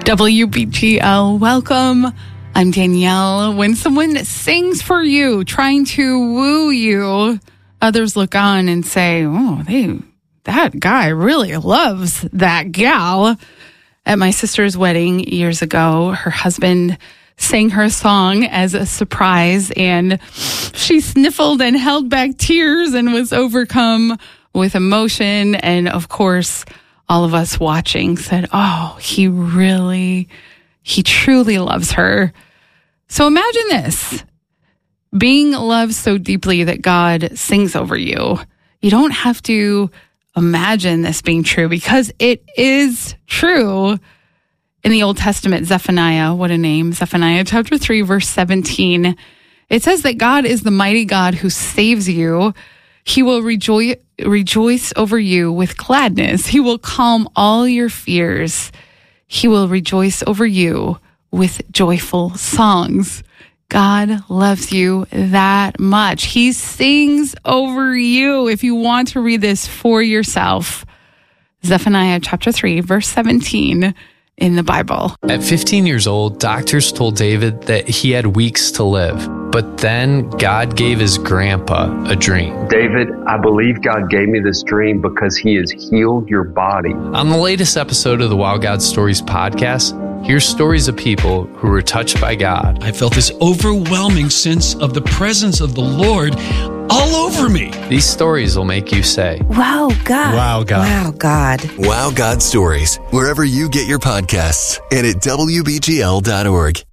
WBGL, welcome. I'm Danielle. When someone sings for you, trying to woo you, others look on and say, that guy really loves that gal. At my sister's wedding years ago, her husband sang her a song as a surprise, and she sniffled and held back tears and was overcome with emotion. And of course, all of us watching said, he truly loves her. So imagine this, being loved so deeply that God sings over you. You don't have to imagine this being true because it is true. In the Old Testament, Zephaniah, what a name, Zephaniah chapter 3, verse 17, it says that God is the mighty God who saves you. He will rejoice over you with gladness. He will calm all your fears. He will rejoice over you with joyful songs. God loves you that much. He sings over you. If you want to read this for yourself, Zephaniah chapter 3, verse 17 in the Bible. At 15 years old, doctors told David that he had weeks to live. But then God gave his grandpa a dream. David, I believe God gave me this dream because he has healed your body. On the latest episode of the Wow God Stories podcast, here's stories of people who were touched by God. I felt this overwhelming sense of the presence of the Lord all over me. These stories will make you say, Wow, God. Wow, God. Wow, God. Wow God Stories, wherever you get your podcasts and at WBGL.org.